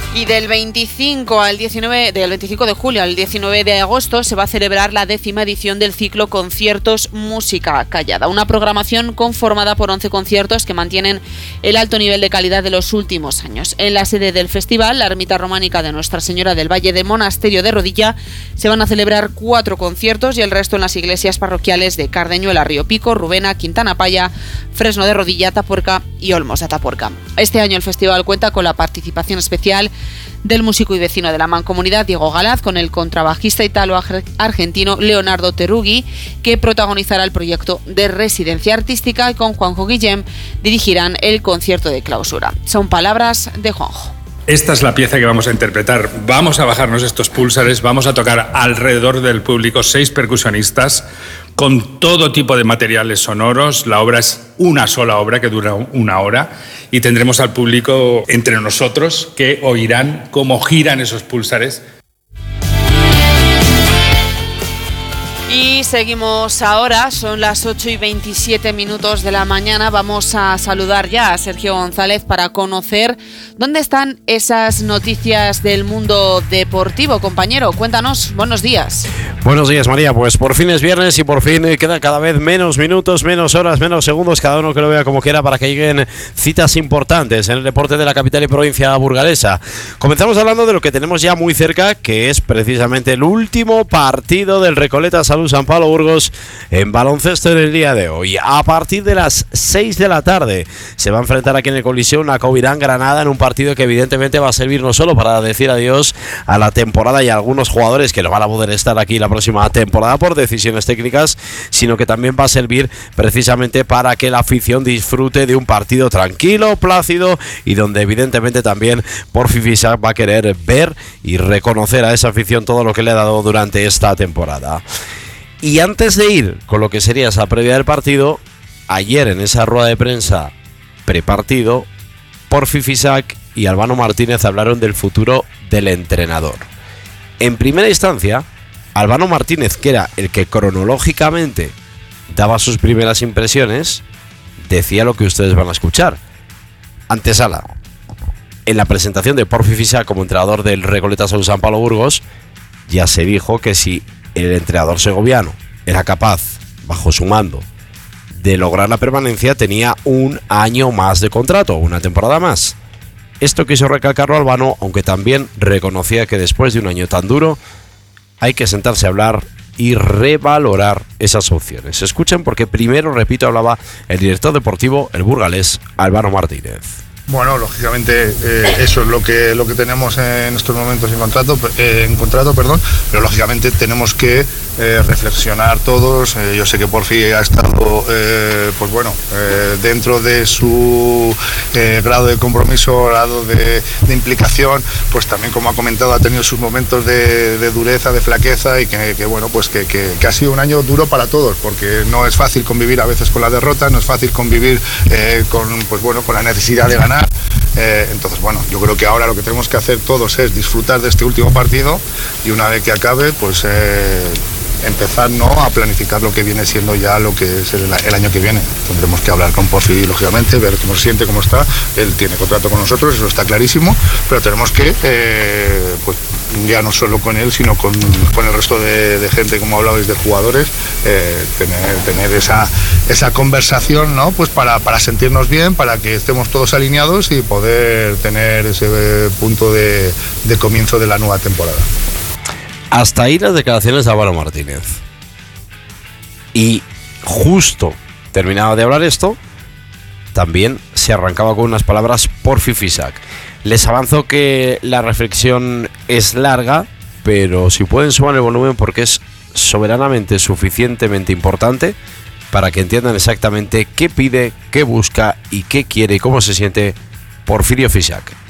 Y del 25 de julio al 19 de agosto se va a celebrar la 10ª edición del ciclo Conciertos Música Callada, una programación conformada por 11 conciertos que mantienen el alto nivel de calidad de los últimos años. En la sede del festival, la ermita románica de Nuestra Señora del Valle de Monasterio de Rodilla, se van a celebrar 4 conciertos y el resto en las iglesias parroquiales de Cardeñuela, Río Pico, Rubena, Quintana Paya, Fresno de Rodilla, Atapuerca y Olmos de Atapuerca. Este año el festival cuenta con la participación especial del músico y vecino de la Mancomunidad, Diego Galaz, con el contrabajista italo-argentino Leonardo Terugui, que protagonizará el proyecto de residencia artística, y con Juanjo Guillem dirigirán el concierto de clausura. Son palabras de Juanjo. Esta es la pieza que vamos a interpretar. Vamos a bajarnos estos púlsares, vamos a tocar alrededor del público 6 percusionistas con todo tipo de materiales sonoros. La obra es una sola obra que dura 1 hora y tendremos al público entre nosotros que oirán cómo giran esos púlsares. Y seguimos ahora, son las 8:27 de la mañana. Vamos a saludar ya a Sergio González para conocer dónde están esas noticias del mundo deportivo. Compañero, cuéntanos, buenos días. Buenos días, María. Pues por fin es viernes y por fin queda cada vez menos minutos, menos horas, menos segundos, cada uno que lo vea como quiera, para que lleguen citas importantes en el deporte de la capital y provincia burgalesa. Comenzamos hablando de lo que tenemos ya muy cerca, que es precisamente el último partido del Recoleta Salud San Pablo Burgos en baloncesto en el día de hoy. A partir de las 6 de la tarde se va a enfrentar aquí en el Coliseo una Covirán Granada, en un partido que evidentemente va a servir no solo para decir adiós a la temporada y a algunos jugadores que no van a poder estar aquí la próxima temporada por decisiones técnicas, sino que también va a servir precisamente para que la afición disfrute de un partido tranquilo, plácido, y donde evidentemente también Porfi Fisac va a querer ver y reconocer a esa afición todo lo que le ha dado durante esta temporada. Y antes de ir con lo que sería esa previa del partido, ayer en esa rueda de prensa prepartido, Porfi Fisac y Albano Martínez hablaron del futuro del entrenador. En primera instancia, Albano Martínez, que era el que cronológicamente daba sus primeras impresiones, decía lo que ustedes van a escuchar. Antesala. En la presentación de Porfi Fisac como entrenador del Recoleta Salud San Pablo Burgos, ya se dijo que si el entrenador segoviano era capaz, bajo su mando, de lograr la permanencia, tenía 1 año más de contrato, 1 temporada más. Esto quiso recalcarlo Albano, aunque también reconocía que después de 1 año tan duro hay que sentarse a hablar y revalorar esas opciones. Escuchen, porque primero, repito, hablaba el director deportivo, el burgalés, Albano Martínez. Bueno, lógicamente eso es lo que tenemos en estos momentos en contrato, pero lógicamente tenemos que reflexionar todos. Yo sé que Porfi ha estado dentro de su grado de compromiso, grado de implicación, pues también, como ha comentado, ha tenido sus momentos de dureza, de flaqueza, y que ha sido un año duro para todos, porque no es fácil convivir a veces con la derrota, no es fácil convivir con la necesidad de ganar. Entonces, yo creo que ahora lo que tenemos que hacer todos es disfrutar de este último partido, y una vez que acabe, pues empezar a planificar lo que viene siendo ya lo que es el año que viene. Tendremos que hablar con Porfi, lógicamente, ver cómo se siente, cómo está. Él tiene contrato con nosotros, eso está clarísimo, pero tenemos que, ya no solo con él, sino con el resto de gente, como hablabais, de jugadores, tener esa conversación, ¿no? Pues para sentirnos bien, para que estemos todos alineados y poder tener ese punto de comienzo de la nueva temporada. Hasta ahí las declaraciones de Álvaro Martínez. Y justo terminado de hablar esto, también se arrancaba con unas palabras Porfi Fisac. Les avanzo que la reflexión es larga, pero si pueden sumar el volumen, porque es soberanamente suficientemente importante para que entiendan exactamente qué pide, qué busca y qué quiere y cómo se siente Porfirio Fisac.